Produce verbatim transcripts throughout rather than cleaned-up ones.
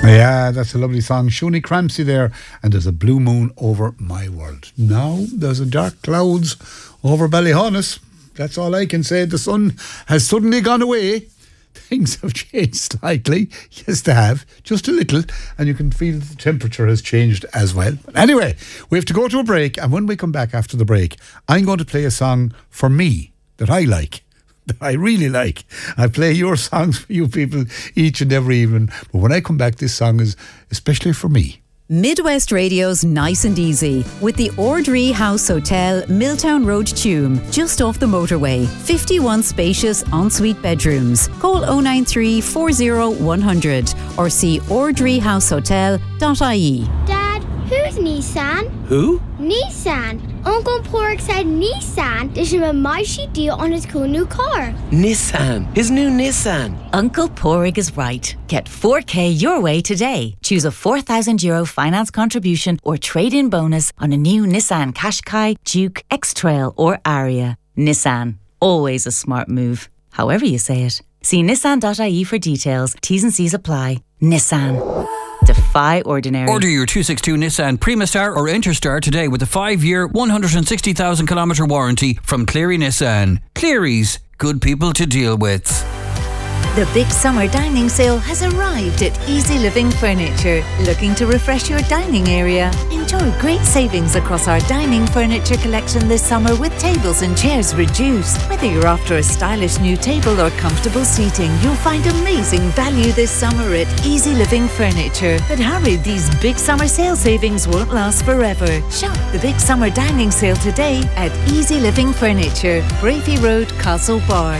Yeah, that's a lovely song. Shuni Crampsey there, and there's a blue moon over my world. Now there's a dark clouds over Ballyhonus. That's all I can say. The sun has suddenly gone away. Things have changed slightly. Yes, they have. Just a little. And you can feel the temperature has changed as well. But anyway, we have to go to a break. And when we come back after the break, I'm going to play a song for me that I like. That I really like. I play your songs for you people each and every evening. But when I come back, this song is especially for me. Midwest Radio's Nice and Easy with the Ordree House Hotel, Milltown Road, Tuam, just off the motorway. fifty-one spacious ensuite bedrooms. Call oh nine three, four oh, one hundred or see ordree house hotel dot I E. Dad, who's Nissan? Who? Nissan. Uncle Pork said Nissan. There's a mighty deal on his cool new car. Nissan. His new Nissan. Uncle Porig is right. Get four K your way today. Choose a four thousand euro finance contribution or trade-in bonus on a new Nissan Qashqai, Duke, X-Trail or Aria. Nissan. Always a smart move. However you say it. See nissan dot I E for details. T's and C's apply. Nissan. Defy ordinary. Order your two sixty-two Nissan Primastar or Interstar today with a five-year, one hundred sixty thousand kilometre warranty from Cleary Nissan. Cleary's, good people to deal with. The big summer dining sale has arrived at Easy Living Furniture. Looking to refresh your dining area? Enjoy great savings across our dining furniture collection this summer with tables and chairs reduced. Whether you're after a stylish new table or comfortable seating, you'll find amazing value this summer at Easy Living Furniture. But hurry, these big summer sale savings won't last forever. Shop the big summer dining sale today at Easy Living Furniture, Bravey Road, Castlebar.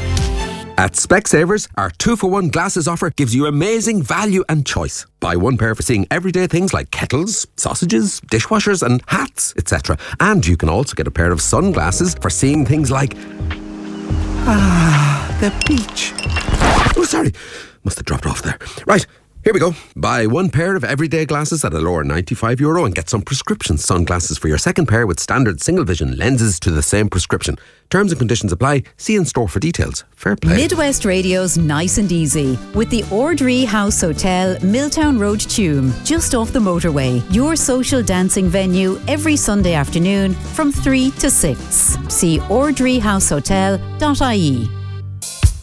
At Specsavers, our two-for-one glasses offer gives you amazing value and choice. Buy one pair for seeing everyday things like kettles, sausages, dishwashers and hats, et cetera. And you can also get a pair of sunglasses for seeing things like... Ah, the beach. Oh, sorry. Must have dropped off there. Right. Here we go. Buy one pair of everyday glasses at a lower ninety-five euro and get some prescription sunglasses for your second pair with standard single vision lenses to the same prescription. Terms and conditions apply. See in store for details. Fair play. Midwest Radio's Nice and Easy with the Ordree House Hotel, Milltown Road, Tuam, just off the motorway. Your social dancing venue every Sunday afternoon from three to six. See ordree house hotel dot I E.